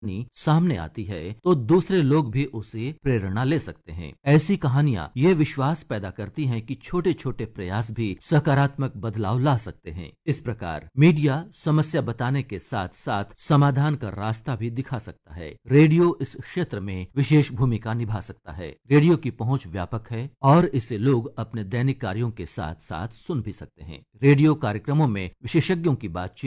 सामने आती है तो दूसरे लोग भी उसे प्रेरणा ले सकते हैं। ऐसी कहानियां ये विश्वास पैदा करती हैं कि छोटे छोटे प्रयास भी सकारात्मक बदलाव ला सकते हैं। इस प्रकार मीडिया समस्या बताने के साथ साथ समाधान का रास्ता भी दिखा सकता है। रेडियो इस क्षेत्र में विशेष भूमिका निभा सकता है। रेडियो की पहुंच व्यापक है और इसे लोग अपने दैनिक कार्यों के साथ साथ सुन भी सकते हैं। रेडियो कार्यक्रमों में विशेषज्ञों की बातचीत